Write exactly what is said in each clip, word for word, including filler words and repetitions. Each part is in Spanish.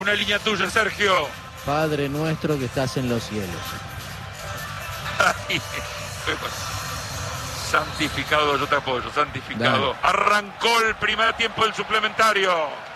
Una línea tuya, Sergio. Padre nuestro que estás en los cielos. Ay, santificado, yo te apoyo, santificado. Dale. Arrancó el primer tiempo del suplementario.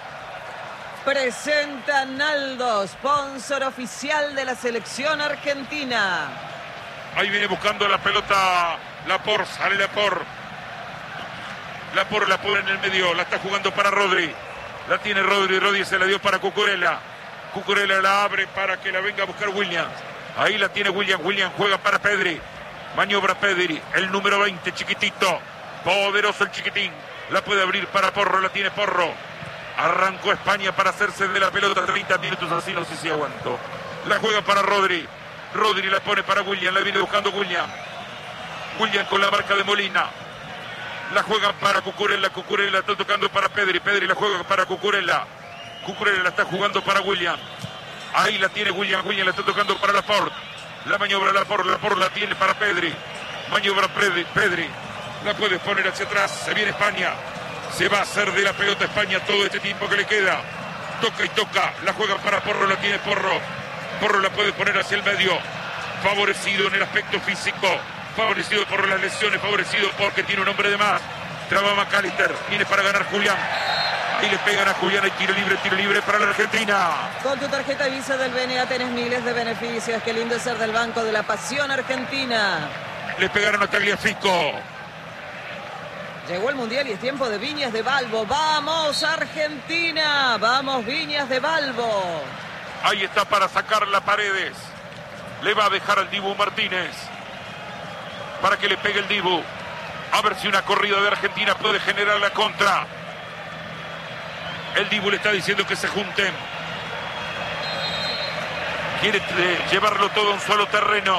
Presenta Naldo, sponsor oficial de la selección argentina. Ahí viene buscando la pelota Laporte, sale Laporte. Laporte la pone en el medio, la está jugando para Rodri. La tiene Rodri, Rodri se la dio para Cucurella. Cucurella la abre para que la venga a buscar Williams. Ahí la tiene Williams, Williams juega para Pedri. Maniobra Pedri, el número veinte, chiquitito. Poderoso el chiquitín. La puede abrir para Porro, la tiene Porro. Arrancó España para hacerse de la pelota, treinta minutos, así no sé si aguanto. La juega para Rodri. Rodri la pone para Williams, la viene buscando Williams. Williams con la marca de Molina. La juega para Cucurella, Cucurella está tocando para Pedri, Pedri la juega para Cucurella. Cucurella la está jugando para Williams. Ahí la tiene Williams, Williams la está tocando para Laporte. La maniobra Laporte, Laporte la tiene para Pedri. Maniobra Pedri, Pedri. La puede poner hacia atrás, se viene España. Se va a hacer de la pelota España todo este tiempo que le queda. Toca y toca, la juega para Porro, la tiene Porro. Porro la puede poner hacia el medio. Favorecido en el aspecto físico. Favorecido por las lesiones, favorecido porque tiene un hombre de más. Traba McAllister, viene para ganar Julián. Ahí le pegan a Julián, hay tiro libre, tiro libre para la Argentina. Con tu tarjeta Visa del B N A tenés miles de beneficios. Qué lindo es ser del Banco de la Pasión Argentina. Le pegaron a Tagliafico. Llegó el Mundial y es tiempo de Viñas de Balbo. ¡Vamos, Argentina! ¡Vamos, Viñas de Balbo! Ahí está para sacar la Paredes. Le va a dejar al Dibu Martínez. Para que le pegue el Dibu. A ver si una corrida de Argentina puede generar la contra. El Dibu le está diciendo que se junten. Quiere eh, llevarlo todo a un solo terreno.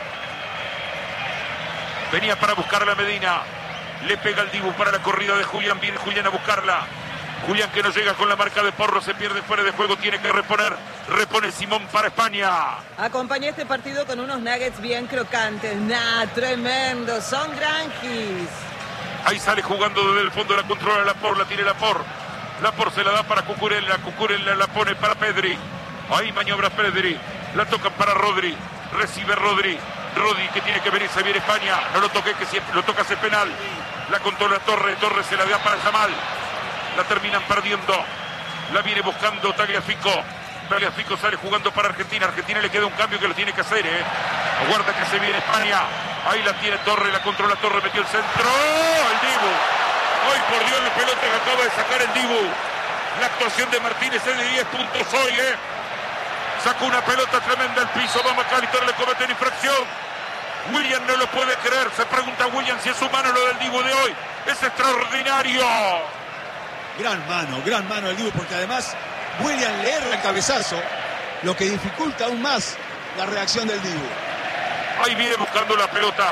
Venía para buscar a la Medina. Le pega el Dibu para la corrida de Julián. Viene Julián a buscarla. Julián que no llega con la marca de Porro. Se pierde fuera de juego. Tiene que reponer. Repone Simón para España. Acompañé este partido con unos nuggets bien crocantes. ¡Nah! ¡Tremendo! Son granjis. Ahí sale jugando desde el fondo. La controla Laporte. La tiene Laporte. Laporte se la da para Cucurella. Cucurella la pone para Pedri. Ahí maniobra Pedri. La tocan para Rodri. Recibe Rodri. Rodri que tiene que venir. Se viene España. No lo toque que si lo toca hace penal. La controla Torres. Torres se la da para Jamal. La terminan perdiendo. La viene buscando Tagliafico. Tagliafico sale jugando para Argentina. Argentina le queda un cambio que lo tiene que hacer, ¿eh? Aguarda que se viene España. Ahí la tiene Torres. La controla Torres. Metió el centro. ¡Oh! El Dibu. Hoy por Dios la pelota que acaba de sacar el Dibu. La actuación de Martínez es de diez puntos hoy, ¿eh? Sacó una pelota tremenda al piso. Va McAllister, le comete una infracción. William no lo puede creer. Se pregunta William si es humano lo del Dibu de hoy. Es extraordinario. Gran mano, gran mano del Dibu, porque además William le erra el cabezazo, lo que dificulta aún más la reacción del Dibu. Ahí viene buscando la pelota.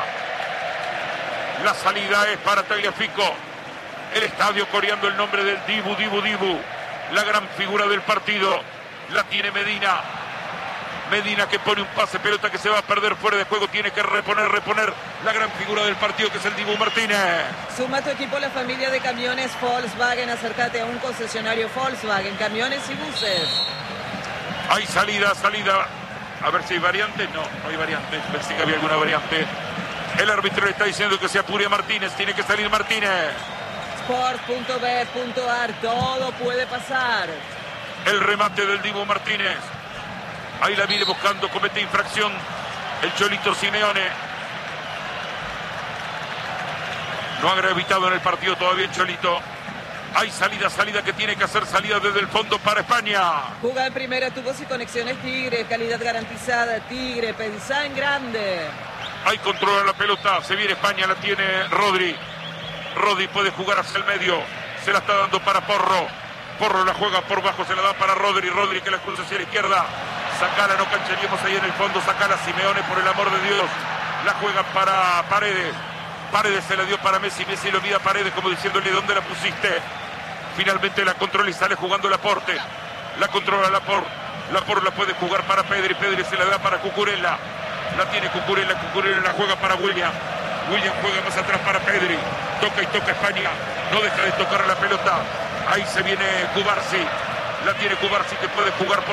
La salida es para Tagliafico. El estadio coreando el nombre del Dibu, Dibu, Dibu. La gran figura del partido. La tiene Medina. Medina que pone un pase, pelota que se va a perder fuera de juego. Tiene que reponer, reponer la gran figura del partido que es el Dibu Martínez. Suma a tu equipo la familia de camiones Volkswagen. Acércate a un concesionario Volkswagen, camiones y buses. Hay salida, salida. A ver si hay variantes. No, no hay variantes. Pensé que había alguna variante. El árbitro le está diciendo que se apure a Martínez. Tiene que salir Martínez. sport punto b punto a r. Todo puede pasar. El remate del Dibu Martínez. Ahí la viene buscando, comete infracción el Cholito Simeone. No ha gravitado en el partido todavía el Cholito. Hay salida, salida que tiene que hacer, salida desde el fondo para España. Juega en primera, tubos y conexiones Tigre, calidad garantizada Tigre, pensá en grande. Ahí controla la pelota, se viene España, la tiene Rodri. Rodri puede jugar hacia el medio, se la está dando para Porro. Porro la juega por bajo, se la da para Rodri. Rodri que la cruza hacia la izquierda. Sacala, no cancharíamos ahí en el fondo. Sacala Simeone, por el amor de Dios. La juega para Paredes. Paredes se la dio para Messi. Messi lo mira a Paredes como diciéndole ¿dónde la pusiste? Finalmente la controla y sale jugando Laporte. La controla Laporte. Laporte la puede jugar para Pedri. Pedri se la da para Cucurella. La tiene Cucurella. Cucurella la juega para William. William juega más atrás para Pedri. Toca y toca España. No deja de tocar la pelota. Ahí se viene Cubarsi. La tiene Cubarsí que puede jugar por